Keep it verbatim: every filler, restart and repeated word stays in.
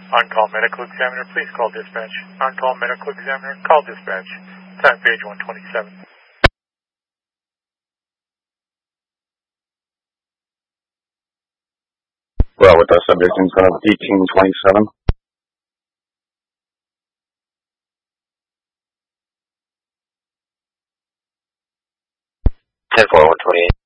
On-call medical examiner, please call dispatch. On-call medical examiner, call dispatch. Time page one twenty-seven. Well, with our subject in front of eighteen twenty-seven. ten four one twenty-eight.